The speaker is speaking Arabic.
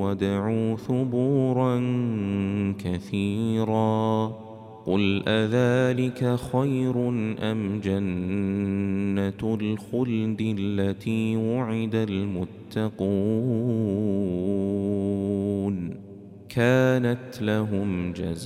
وادعوا ثبورا كثيرا قل أذلك خير أم جنة الخلد التي وعد المتقون كانت لهم جزاء